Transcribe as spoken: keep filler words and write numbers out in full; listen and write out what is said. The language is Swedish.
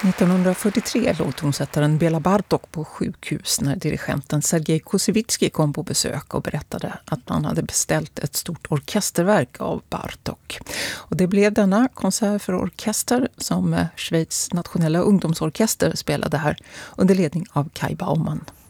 nittonhundrafyrtiotre låg tonsättaren Bela Bartok på sjukhus när dirigenten Sergej Kossevitsky kom på besök och berättade att man hade beställt ett stort orkesterverk av Bartok. Och det blev denna konsert för orkester som Schweiz nationella ungdomsorkester spelade här under ledning av Kai Baumann.